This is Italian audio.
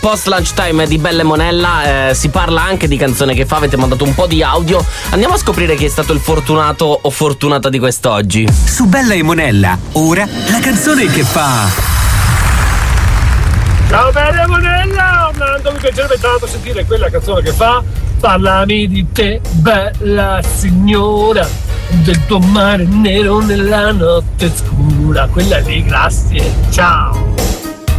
post lunch time di Bella e Monella. Si parla anche di Canzone che fa, avete mandato un po' di audio. Andiamo a scoprire chi è stato il fortunato o fortunata di quest'oggi. Su Bella e Monella, ora la canzone che fa. Ciao Bella e Monella, Orlando, mi piacerebbe tanto sentire quella canzone che fa Parlami di te, bella signora, del tuo mare nero nella notte scura. Quella lì, grazie, ciao.